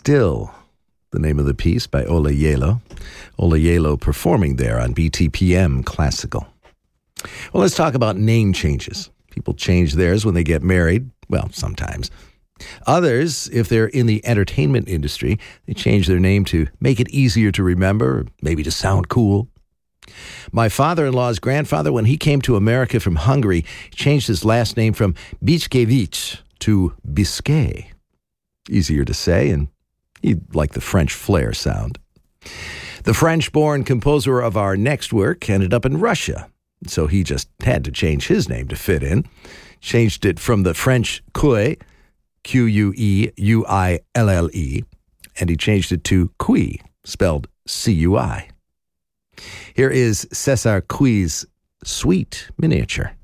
Still, the name of the piece by Ola Yelo. Ola Yelo performing there on BTPM Classical. Well, let's talk about name changes. People change theirs when they get married. Well, sometimes. Others, if they're in the entertainment industry, they change their name to make it easier to remember, or maybe to sound cool. My father-in-law's grandfather, when he came to America from Hungary, changed his last name from Bicskevich to Biscay. Easier to say, and he liked the French flair sound. The French-born composer of our next work ended up in Russia, so he just had to change his name to fit in. Changed it from the French Queuille, Q-U-E-U-I-L-L-E, and he changed it to Cui, spelled C-U-I. Here is César Cui's Sweet Miniature.